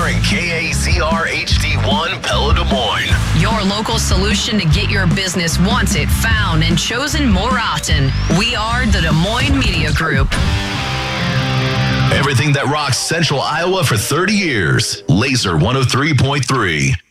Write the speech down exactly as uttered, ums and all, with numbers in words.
featuring K A Z R H D one Pella Des Moines. Your local solution to get your business wanted, found, and chosen more often. We are the Des Moines Media Group. Everything that rocks Central Iowa for thirty years. Laser one oh three point three.